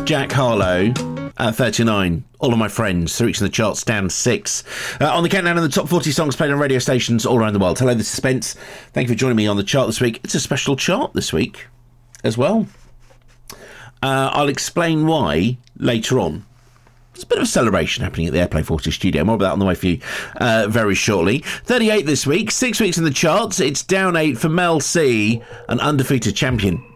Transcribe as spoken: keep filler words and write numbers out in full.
Jack Harlow at thirty-nine. All of My Friends, three weeks in the charts, down six. Uh, on the countdown of the top forty songs played on radio stations all around the world. Hello, this is Spence. Thank you for joining me on the chart this week. It's a special chart this week as well. Uh, I'll explain why later on. There's a bit of a celebration happening at the Airplay forty studio. More about that on the way for you uh, very shortly. thirty-eight this week, six weeks in the charts. It's down eight for Mel C, an undefeated champion.